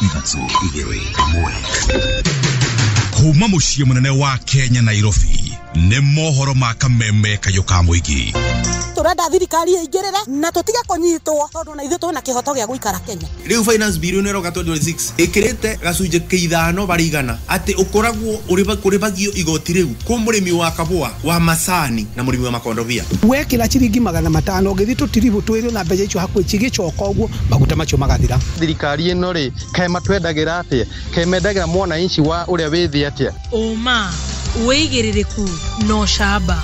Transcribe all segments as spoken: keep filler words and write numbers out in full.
ithatũ igĩrĩ ĩmwe. Kuma muciĩ munene wa Kenya Nairobi nĩ mohoro ma kameme kayo ka mũingĩ. Turenda thirikari ĩingĩrĩre na tũtige kũnyitwo tondũ na ithuĩ twĩna kĩhoto gĩa gũikara Kenya. Rĩu finance bill nero ka twenty twenty-six ĩkĩrĩte gacunjĩ kĩithano bari igana atĩ ũkoragwo ũrĩbagio igoti rĩu kũ mũrĩmi wa kabũa wa macani na mũrĩmi wa makondobia. Wekĩra ciringi magana matano ũgĩthiĩ tũtiribu twĩrĩ na mbeca icio hakuhĩ cigĩcoka ũguo maguta macio magathira. Thirikari ĩno rĩ kaĩ matwendagira atĩa kaĩ mendagira mwananchi wa ũrĩa wĩthĩ atĩa. Oma wĩigĩrĩrĩku no shamba.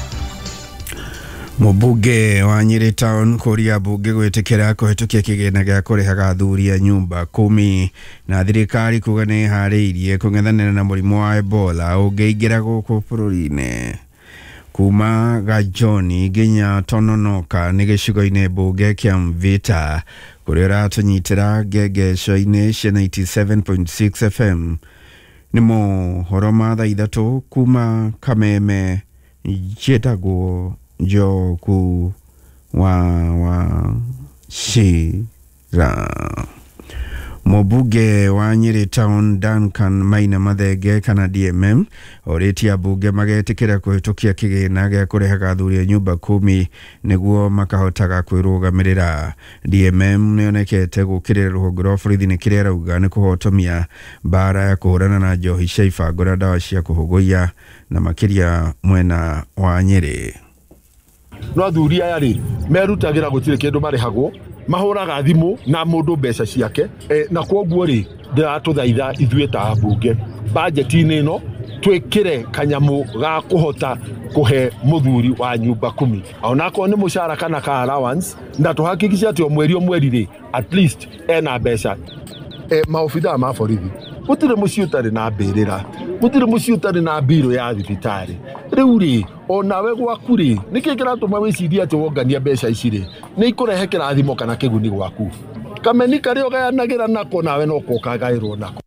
Mũmbunge wa Nyeri Town kũria mbunge gwĩtĩkĩra kũhetũkia kĩgĩna gĩa kũrĩhaga athuri a nyumba kumi na thirikari kuga nĩ harĩirie kũng'ethanĩra na mũrimũ wa Ebola ũngĩingĩra gũkũ bũrũri-inĩ. Kuma Gajoni nginya Tononoka nĩ gĩcigo-inĩ mbunge kĩa Mvita kũrĩa ũratũnyitĩra ngengeco-inĩ cia ninety-seven point six F M. Nĩ mohoro ma thaa ithatũ kuma Kameme njĩtagwo Njoku wa wa Shira. Mũmbunge wa Nyeri Town Duncan Maina Mathenge kana D M M orĩtie ambunge magetĩkĩra kũhetũkia kĩgĩna gĩa kũrĩhaga athuri a nyumba kumi nĩguo makahotaga kwĩrũgamĩrĩra. D M M nĩonekete gũkĩrĩra rũhonge rwa borithi nĩ kĩrĩa arauga nĩ kũhotomia mbara ya kũhũrana na njohi cia ibango na ndawa cia kũhũgũia na makĩria mwena wa Nyeri. No athuri aya rĩ merutagira gũtirĩ kĩndũ marĩhagwo mahũraga thimũ na mũndũ mbeca ciake e, na kwoguo rĩ ndiratũthaitha ithuĩ ta ambunge budget-inĩ ĩno twĩkĩre kanyamũ ga kũhota kũhe mũthuri wa nyumba kumi onako nĩ mũcara kana ka allowance na tũhakikice atĩ o mweri o mweri rĩ at least ena mbeca e, maobithaa ma borithi gũtirĩ mũciĩ ũtarĩ na mbĩrĩra gũtirĩ mũciĩ ũtarĩ na mbirũ ya thibitarĩ. Rĩu rĩ onawe gwaku rĩ nĩkĩ kĩratũma wĩcirie atĩ wongania mbeca ici rĩ nĩ ikũrehe kĩrathimo kana kĩguni gwaku. Kameni karĩa ũgayanagĩra nako nawe no kokagaĩrwo nako.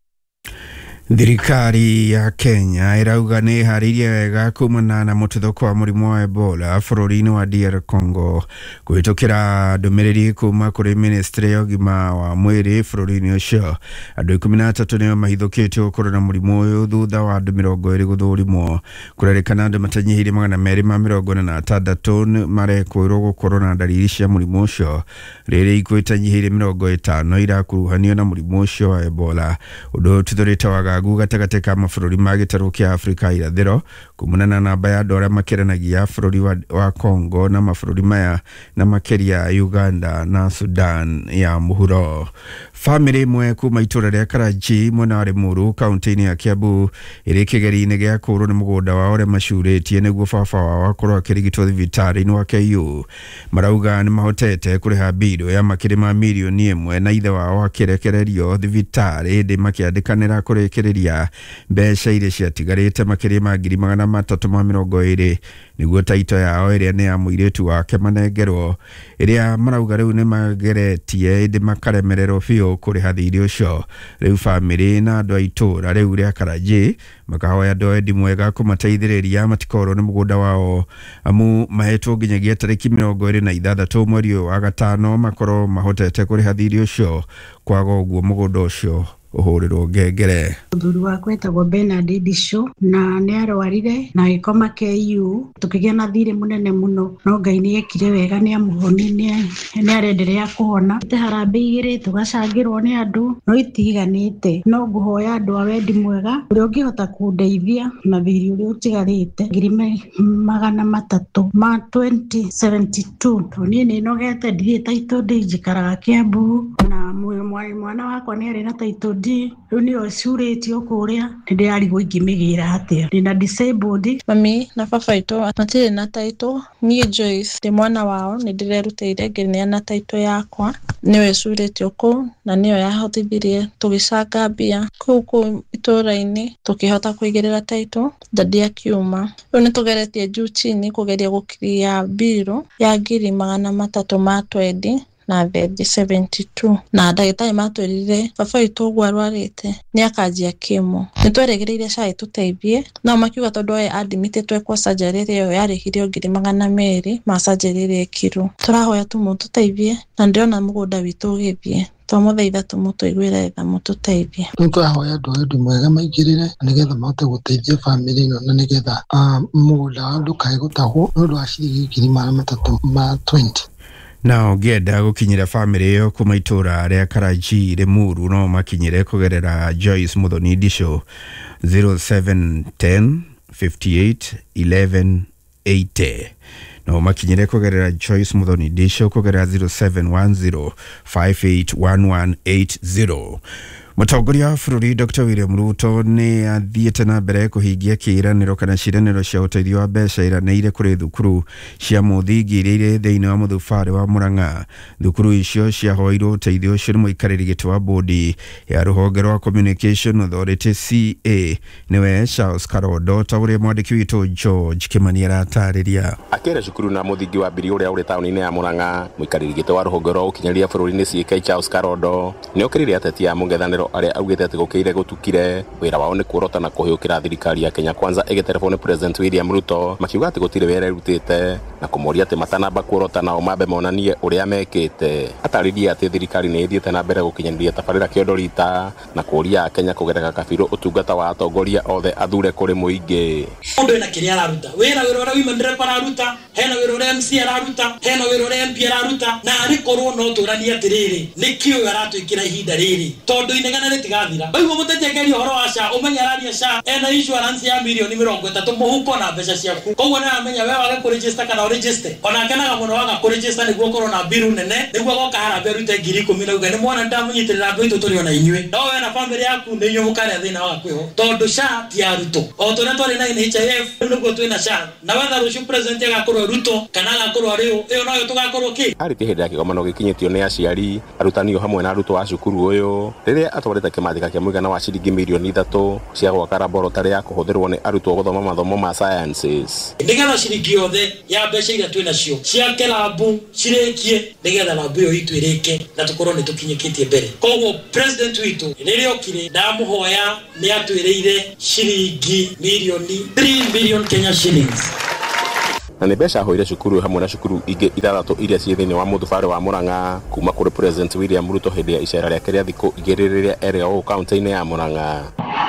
Thirikari ya Kenya irauga nĩ harĩirie wega kumana na mũtuthũko wa mũrimũ wa Ebola bũrũri-inĩ wa D R Congo kũhetũkĩra ndũmĩrĩri kuma kũrĩ ministry ya ũgima wa mwĩrĩ bũrũri-inĩ ũcio. Andũ ikũmi na atatũ nĩo mahithũkĩtio gũkorwo na mũrimũ ũyũ thutha wa andũ mĩrongo ĩrĩ gũthũrimwo. Kũrerĩkana andũ matanyihĩire magana merĩ ma mĩrongo ĩna na atandatũ marekwĩrwo gũkorwo na ndariri cia mũrimũ ũcio rĩrĩa ikuũ itanyihĩire mĩrongo ĩtano irakuruhanio na mũrimũ ũcio wa Ebola. Ũndũ ũtuthũrĩte waga gatagatĩ ka mabũrũri ma gĩtarũ kĩa Afrika irathĩro kumana na namba ya andũ arĩa makĩranagia bũrũri wa, wa Congo na mabũrũri maya na makĩria Uganda na Sudan ya mũhuro. Family ĩmwe kuma itũra rĩa Karachi mwena wa Limuru kaunti-inĩ ya Kiambu ĩrĩ kĩgeri-inĩ gĩa kũrwo nĩ mũgũnda wao ũrĩa macurĩtie nĩguo baba wao akorwo akĩrigitwo thibitarĩ-inĩ wa K U. Marauga nĩ mahotete kũrĩha mbirũ ya makĩria ma mirioni ĩmwe na ithe wao akĩrekererio thibitarĩ hĩndĩ makĩandĩkanĩra kũrĩkĩrĩria mbeca iria ciatigarĩte makĩria ma ngiri magana matatũ ma mĩrongo ĩrĩ nĩguo taito yao ĩrĩa nĩ ya mũirĩtu wake manengerwo, ĩrĩa marauga rĩu nĩ mageretie ĩndĩ makaremererwo biũ kũrĩha thirĩ ũcio. Rĩu bamĩrĩ na andũ a itũra rĩu rĩa Karaji makahoya andũ endi mwega kũmateithĩrĩria matikorwo nĩ mũgũnda wao amu mahetwo nginyagia tarĩki mĩrongo ĩrĩ na ithathatũ mweri wa gatano makorwo mahotete kũrĩha thirĩ ũcio, kwaga ũguo mũgũnda ũcio ũhũrĩrwo ngengere. Mũthuri wakwa etagwo Bernard Disho na nĩ arwarire na agĩkoma K U tũkĩgĩa na thirĩ mũnene mũno, no Ngai nĩ ekire wega nĩ amuhonia nĩ arenderea kũhona. Te harambĩ igĩrĩ tũgacangĩrwo nĩ andũ no itiganĩte, no ngũhoya andũ a wendi mwega ũrĩa ũngĩhota kũndeithia na thirĩ ũrĩa ũtigarĩte ngiri magana matatũ ma twenty seventy-two. Niĩ nĩ nogete ndirĩ taito ndĩ njikaraga Kiambu na mwana wakwa nĩ arĩ na taito ndi rĩu nĩyo curĩtio kũrĩa nĩ ndĩrarigwo ingĩmĩgĩra atĩa. Ndĩna disabled. Mami na baba itũ matirĩ na taito. Niĩ Joyce ndĩ mwana wao nĩ ndĩrerutĩire nginya na taito yakwa nĩyo ĩcurĩtio kũu na nĩyo yahotithirie tũgĩcanga mbia kũu kũu itũra-inĩ tũkĩhota kũigĩrĩra taito ndadi akiuma. Rĩu nĩ tũgeretie juu chini kũgeria gũkiria mbirũ ya ngiri magana matatũ ma twendi na bethi seventy two na ndagĩtarĩ matwĩrire baba witũ ũguo arwarĩte nĩ akanjia kĩmo. Nĩ tweregereire SHA ĩtũteithie no makiuga tondũ we admitĩtwe kwa surgery ĩyo yarĩhire ngiri magana merĩ ma surgery ĩrĩa ekirwo. Tũrahoya tu mũtũteithie na ndĩrona mũgũnda witũ ũgĩthiĩ. Tũmũthaitha tũmũtũiguĩre tha mũtũteithie. Nĩtwahoya andũ wendi mwega maingĩrĩre nĩgetha mahote gũteithia family ĩno na nĩgetha mũgũnda wao ndũkae gũtahwo nĩ ũndũ wa ciringi ngiri magana matatũ ma twenty. Na ũngĩenda gũkinyĩra family ĩyo kuma itũra rĩa Karachi Limuru no makinyĩre kũgerera Joyce Muthoni Ndisho zero seven one zero five eight eleven eighty. No makinyire kugerera Joyce Muthoni Ndisho kugerera zero seven one zero five eight one one eight zero. Mũtongoria wa bũrũri Doctor William Ruto nĩ athiĩte na mbere kũhingia kĩĩranĩro kana ciĩranĩro cia ũteithio wa mbeca iranĩire kũrĩ thukuru cia mũthingi iria irĩ thĩinĩ wa mũthubarĩ wa Murang'a. Thukuru icio ciahoirwo ũteithio ũcio nĩ mũikarĩri gĩtĩ wa bodi ya rũhonge rwa Communication Authority C A nĩwe Charles Karondo, ta ũrĩa mwandĩki witũ George Kimani aratarĩria. Akĩra cukuru na mũthingi wa mbiri ũrĩa ũrĩ taũni-inĩ ya Murang'a, mũikarĩri gĩtĩ wa rũhonge rwa ũkinyanĩria bũrũri-inĩ C A Charles Karondo nĩ okĩrĩire ateti a mũng'ethanĩro aria augĩte atĩ gũkĩire gũtukire wĩra wao nĩ kuorota na kũhĩũkĩra thirikari ya Kenya Kwanza ĩgĩterefone President William Ruto, makiuga atĩ gũtirĩ wĩra ĩrutĩte na kũmoria atĩ matanamba kuorota nao mambe monanie ũrĩa mekĩte. Atarĩirie atĩ thirikari nĩ ĩthiĩte na mbere gũkinyanĩria tabarĩra kĩondorita na kũria Kenya kũgerera kabirũ ũtungata wa atongoria othe athure kũrĩ mũingĩ. Mũndũ ena kĩrĩa araruta, wĩra wĩra ũrĩa women rep araruta, hena wĩra ũrĩa M C araruta, hena wĩra ũrĩa M P araruta, na arĩkorwo no tũrania atĩrĩrĩ nĩkĩo aratwĩkĩra ihinda rĩrĩ tondũ inegana rĩtigathira. Baigwo mũtetegeria ũhoro wa SHA ũmenya araria SHA ena insurance ya milioni mĩrongo ĩtatũ mũhuko na mbeca ciaku. Koguo nĩ amenya wewe wage kũregister kana ũregister. Ona kenaga mũno waga kũregister nĩguo korwo na bill nene nĩguo goka harambĩ arute ngiri ikũmi na uga nĩ mwana ndamunyitĩrĩra mbĩ tũtũrĩ ona inyuĩ. No we na family yaku nĩ inyuĩ mũkarĩa thĩna wa kwĩho tondũ SHA ti arutwo. O tũrĩa twarĩ na N H I F nĩguo twĩna SHA. Na wetha rũciũ president agakorwo Ruto kana agakorwo arĩ ũ ĩyo noyo tũgakorwo kĩ. Arĩtie hĩndĩ ya kĩgomano gĩkinyĩtio nĩ aciari, arutani hamwe na arutwo a cukuru ũyũ rĩrĩa atwarĩte kĩmathĩka kĩa mũigana wa ciringi milioni ithatũ cia gwaka laboratory ya kũhũthĩrwo nĩ arutwo gũthoma mathomo ma sciences. Nĩgetha ciringi yothe ya mbeca iria twĩ nacio ciake labu cirĩkie nĩgetha labu ĩyo itũ ĩrĩke na tũkorwo nĩ tũkinyĩkĩtie mbere. Koguo president witũ rĩrĩa okire ndamũhoya nĩ atwĩrĩire ciringi milioni three billion Kenya shillings. Na nĩ mbeca hoire cukuru hamwe na cukuru ingĩ ithathatũ iria ciĩ thĩinĩ wa mũthubarĩ wa Murang'a kuma kũrĩ President William Ruto hĩndĩ ya icera rĩake rĩa thikũ igĩrĩ rĩrĩa erĩga gũkũ kaunti-inĩ ya Murang'a.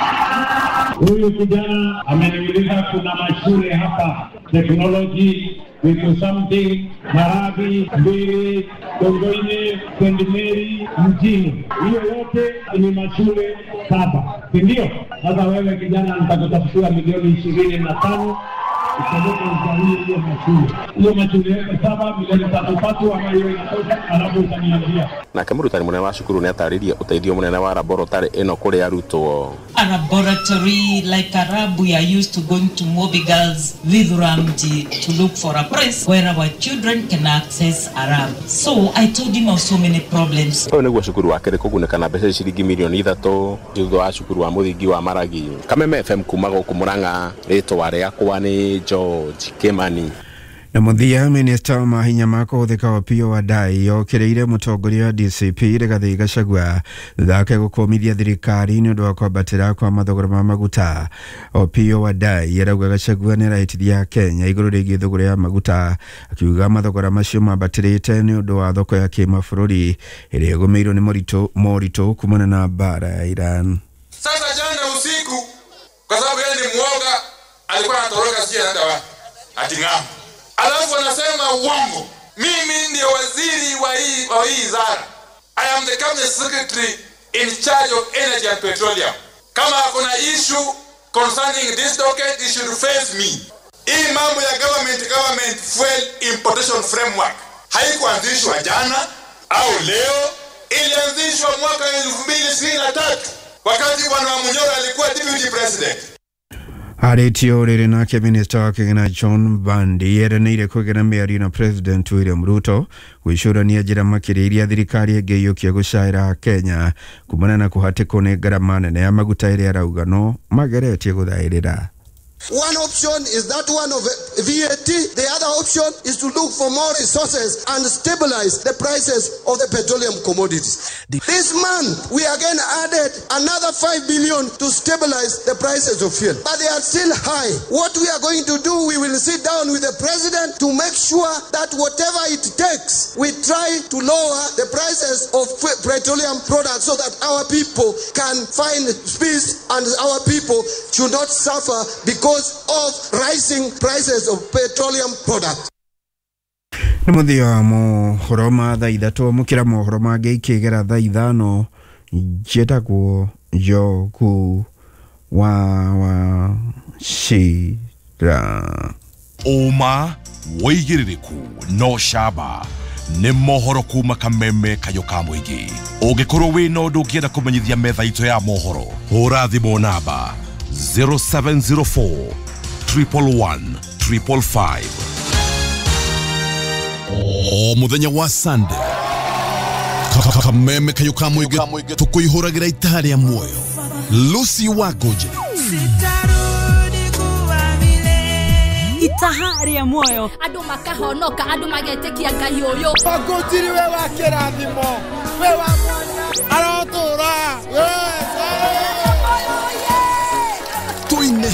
Huyu kijana ameniuliza kuna mashule hapa technology with something Marabi, Mbiri, Kongoini, Saint Mary, mjini. Hiyo yote ni mashule saba. Ndio? Sasa wewe kijana nitakutafutia milioni ishirini na tano Ikamoto uzahili hiyo mashule. Hiyo mashule yote saba milioni tatu tatu ama hiyo inatosha alafu utaniambia. Na kamurutani mũnene wa cukuru nĩ atarĩirie ũteithio mũnene wa laboratory ĩno kũrĩ arutwo. A laboratory like Arab, we are used to going to Mobi Girls Vidhuramji to look for a place where our children can access Arab. So I told him of so many problems. Ũyũ nĩguo cukuru wa kerĩ kũgunĩka na mbeca ciringi milioni ithatũ thutha wa cukuru wa mũthingi wa Maragi. Kameme F M kuma gũkũ Murang'a, rĩtwa rĩakwa nĩ George Kimani. Na mũthia minister wa mahinya ma kũhũthĩka Opiyo Wandayi okĩrĩire mũtongoria wa D C P Rigathĩ Gachagua thake gũkũmithia thirikari nĩ ũndũ wa kwambatĩra kwa mathogora ma maguta. Opiyo Wandayi arauga Gachagua nĩ arahĩtithia Kenya igũrũ rĩgiĩ thogora ya maguta, akiuga mathogora macio mambatĩrĩte nĩ ũndũ wa thoko ya kĩmabũrũri ĩrĩa ĩgũmĩirwo nĩ moritũ moritũ kumana na mbara ya Iran. Sasa jana usiku kwa sababu yeye ni mwoga alikuwa anatoroka sio anaenda wapi? Ati ng'ambo. Alafu anasema uongo. Mimi ndiye waziri wa hii wa hii wizara. I am the cabinet secretary in charge of energy and petroleum. Kama kuna issue concerning this docket, it should face me. Hii mambo ya government government fuel importation framework haikuanzishwa jana au leo, ilianzishwa mwaka elfu mbili ishirini na tatu wakati bwana Munyoro alikuwa deputy president. Aretio rĩrĩ nake minister wa kĩgĩna John Mbandi eranĩire kũgĩra mĩario na President William Ruto gwĩcũrania njĩra makĩria iria thirikari ĩngĩiyũkia gũcaĩra Kenya kumana na kũhatĩkwo nĩ ngarama nene ya maguta ĩrĩa arauga no mageretie gũthaĩrĩra. One option is that one of V A T. The other option is to look for more resources and stabilize the prices of the petroleum commodities. This month, we again added another five billion to stabilize the prices of fuel. But they are still high. What we are going to do, we will sit down with the president to make sure that whatever it takes, we try to lower the prices of petroleum products so that our people can find peace and our people should not suffer because of rising prices of petroleum products. Nĩmuthia wa mohoro ma thaa ithatũ mukira mohoro mangĩ ikĩgera thaa ithano njĩtagwo Njogu wa wa Shira. Uma woigĩrĩrĩku no shaba nĩ mohoro kuma Kameme Kayoka Mũingĩ. Ũngĩkorwo wĩna ũndũ ũngĩenda kũmenyithia metha itũ ya mohoro, hũra thimũ namba zero seven zero four, one one one, five five five. O muthenya wa Sunday Kameme Kayoka Mũingĩ tũkũihũragĩra itaha rĩa muoyo. Lucy Wagoje itaha rĩa muoyo, andu makahonoka, andu magetekia Ngai uyu. Wagotiri we wa kĩrathimo, we wa mwanya arotura. Yes.